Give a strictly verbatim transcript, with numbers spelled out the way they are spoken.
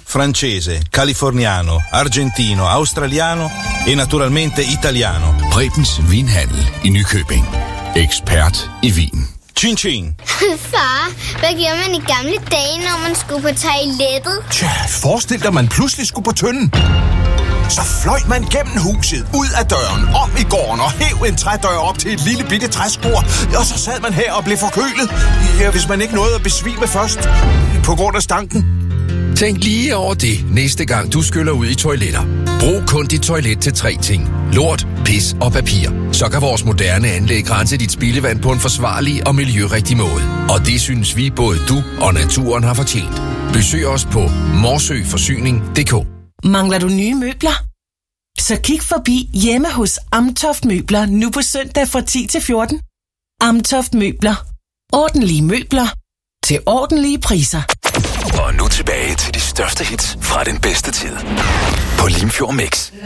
francese, californiano, argentino, australiano e naturalmente italiano. Prebens Vinhandel i Nykøbing. Ekspert i vin. Chin chin. Far, hvad gjorde man i gamle dage, når man skulle på toilettet? Tja, forestil dig, man pludselig skulle på tønden. Så fløj man gennem huset, ud af døren, om i gården og hæv en trædør op til et lille bitte træspor. Og så sad man her og blev forkølet. Ja, hvis man ikke nåede at besvime først, på grund af stanken. Tænk lige over det, næste gang du skyller ud i toiletter. Brug kun dit toilet til tre ting. Lort, pis og papir. Så kan vores moderne anlæg rense dit spildevand på en forsvarlig og miljørigtig måde. Og det synes vi både du og naturen har fortjent. Besøg os på morsøforsyning punktum d k. Mangler du nye møbler? Så kig forbi hjemme hos Amtoft Møbler nu på søndag fra ti til fjorten. Amtoft Møbler. Ordentlige møbler til ordentlige priser. Og nu tilbage til de største hits fra den bedste tid på Limfjord Mix.